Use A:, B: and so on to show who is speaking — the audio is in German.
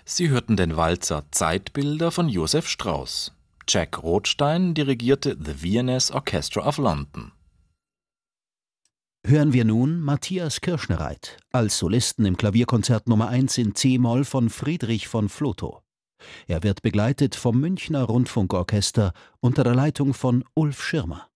A: Sie hörten den Walzer Zeitbilder von Joseph Strauss. Jack Rothstein dirigierte The V&S Orchestra of London.
B: Hören wir nun Matthias Kirschnereit als Solisten im Klavierkonzert Nummer 1 in c-Moll von Friedrich von Flotow. Er wird begleitet vom Münchner Rundfunkorchester unter der Leitung von Ulf Schirmer.